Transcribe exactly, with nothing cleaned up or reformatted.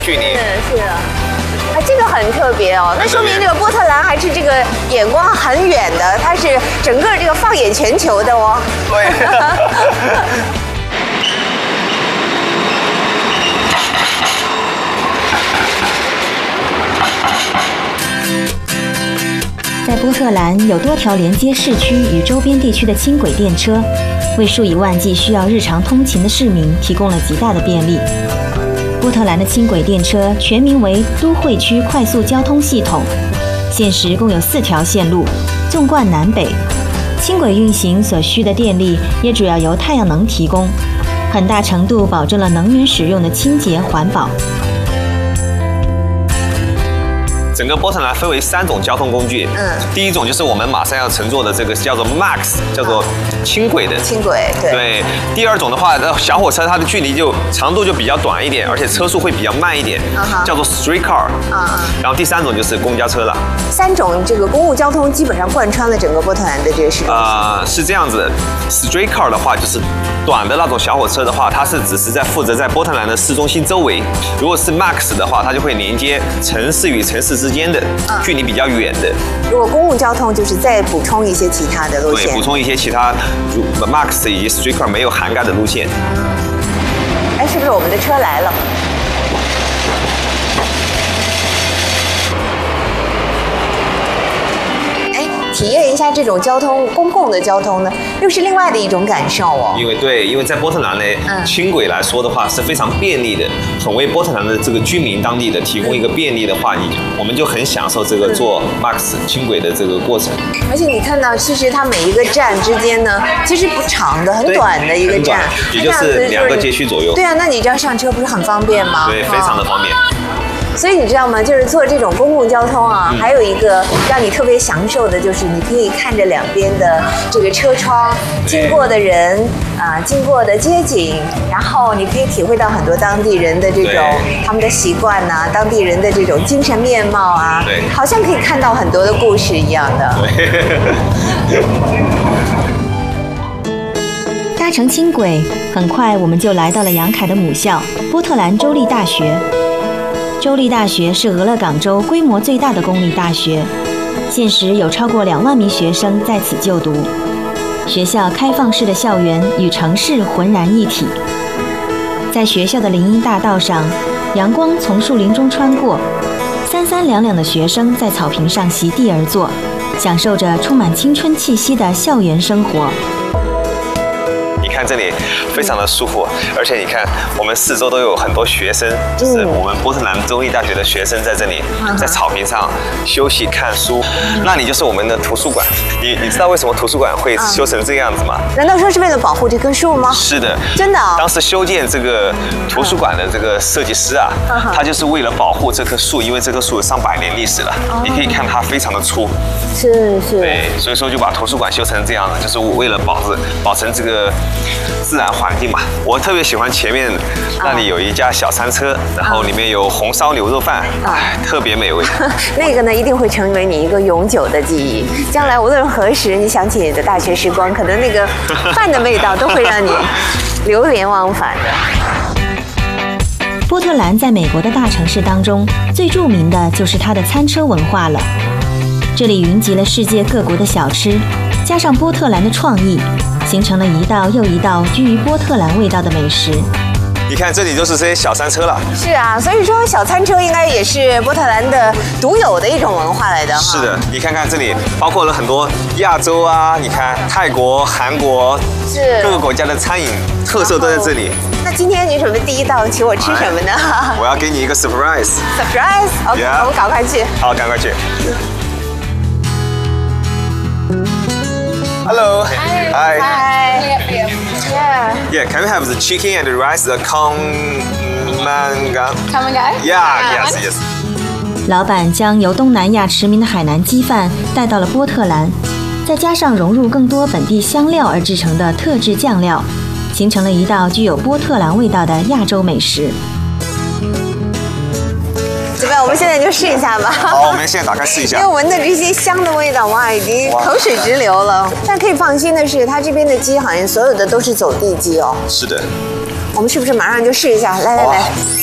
距离。 是是。啊，这个很特别哦，那说明这个波特兰还是这个眼光很远的，它是整个这个放眼全球的哦。 对。 在波特兰有多条连接市区与周边地区的轻轨电车，为数以万计需要日常通勤的市民提供了极大的便利。波特兰的轻轨电车全名为都会区快速交通系统，现时共有四条线路，纵贯南北。轻轨运行所需的电力也主要由太阳能提供，很大程度保证了能源使用的清洁环保。 整个波特兰分为三种交通工具，嗯，第一种就是我们马上要乘坐的这个叫做 Max， 叫做轻轨的。 轻轨，对。 对。第二种的话，小火车它的距离就长度就比较短一点，而且车速会比较慢一点，uh-huh. 叫做 Streetcar。啊。然后第三种就是公交车了。 三种这个公共交通基本上贯穿了整个波特兰的这个市中心。 啊、呃，是这样子的。Streetcar 的话就是短的那种小火车的话，它是只是在负责在波特兰的市中心周围；如果是 Max 的话，它就会连接城市与城市之间的距离比较远的。 如果公共交通就是再补充一些其他的路线， 对，补充一些其他 Max 以及 Streetcar 没有涵盖的路线。 哎，是不是我们的车来了？体验一下这种交通公共的交通呢，又是另外的一种感受哦。 因为对，因为在波特兰呢，嗯、轻轨来说的话是非常便利的，很为波特兰的这个居民当地的提供一个便利的话，你我们就很享受这个坐 Max 轻轨的这个过程。 而且你看到，其实它每一个站之间呢，其实不长的，很短的一个站， 也就是两个街区左右。 对啊，那你这样上车不是很方便吗？ 对，非常的方便。 所以你知道吗？就是坐这种公共交通啊，嗯、还有一个让你特别享受的，就是你可以看着两边的这个车窗经过的人啊、呃，经过的街景，然后你可以体会到很多当地人的这种他们的习惯呐、啊，当地人的这种精神面貌啊， 对， 好像可以看到很多的故事一样的。 搭乘轻轨，很快我们就来到了杨凯的母校波特兰州立大学。州立大学是俄勒冈州规模最大的公立大学，现时有超过两万名学生在此就读。学校开放式的校园与城市浑然一体。在学校的林荫大道上，阳光从树林中穿过，三三两两的学生在草坪上席地而坐，享受着充满青春气息的校园生活。 看这里非常的舒服，而且你看我们四周都有很多学生，就是我们波特兰州立大学的学生在这里，在草坪上休息看书。那里就是我们的图书馆。你你知道为什么图书馆会修成这个样子吗？ 难道说是为了保护这棵树吗？ 是的， 真的、哦。 当时修建这个图书馆的这个设计师啊，他就是为了保护这棵树，因为这棵树有上百年历史了。你可以看它非常的粗。 是是。 对，所以说就把图书馆修成这样的，就是为了保持保存这个自然环境嘛。我特别喜欢前面那里有一家小餐车，然后里面有红烧牛肉饭，哎，特别美味。 那个呢，一定会成为你一个永久的记忆。将来无论何时你想起你的大学时光，可能那个饭的味道都会让你流连忘返的。 波特兰在美国的大城市当中，最著名的就是它的餐车文化了。这里云集了世界各国的小吃，加上波特兰的创意，形成了一道又一道居于波特兰味道的美食。 你看这里就是这些小餐车了。 是啊，所以说小餐车应该也是波特兰的独有的一种文化来的。 是的，你看看这里包括了很多亚洲啊，你看泰国、韩国，是各个国家的餐饮特色都在这里。 那今天你准备第一道请我吃什么呢？ 我要给你一个 surprise。surprise？OK，、 yeah. 我们赶快去。 好，赶快去。Hello. Hi. Hi. Hi. Yeah. Yeah. Can we have the chicken and the rice, the Kamangan? Kamangan? Yeah. Yes. Yes. 老板将由东南亚驰名的海南鸡饭带到了波特兰，再加上融入更多本地香料而制成的特制酱料，形成了一道具有波特兰味道的亚洲美食。 怎么样？我们现在就试一下吧。 好，我们现在打开试一下。 因为闻的这些香的味道，哇，已经口水直流了。但可以放心的是，它这边的鸡好像所有的都是走地鸡哦。 是的。 我们是不是马上就试一下？来来来。